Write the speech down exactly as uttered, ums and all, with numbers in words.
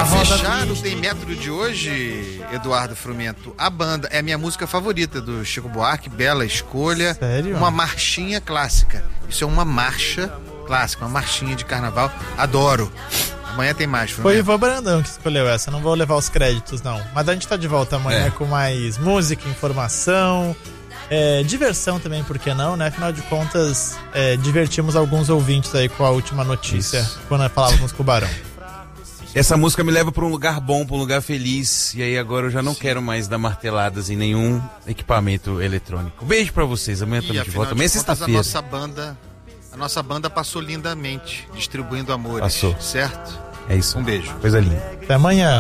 Pra roda fechar do... o Tem Método de hoje, Eduardo Frumento, a banda é a minha música favorita do Chico Buarque, bela escolha. Sério? Uma marchinha clássica. Isso é uma marcha clássica, uma marchinha de carnaval. Adoro. Amanhã tem mais, Frumento. Foi o Ivan Brandão que escolheu essa, não vou levar os créditos não. Mas a gente tá de volta amanhã É. com mais música, informação, é, diversão também, por que não, né? Afinal de contas, é, divertimos alguns ouvintes aí com a última notícia, Isso. quando falávamos com o Barão. Essa música me leva pra um lugar bom, pra um lugar feliz. E aí agora eu já não quero mais dar marteladas em nenhum equipamento eletrônico. Beijo pra vocês, amanhã E, estamos de afinal volta. Amanhã é de contas, sexta-feira. A nossa banda, a nossa banda passou lindamente, distribuindo amores. Passou. Certo? É isso. Um beijo. Coisa linda. Até amanhã.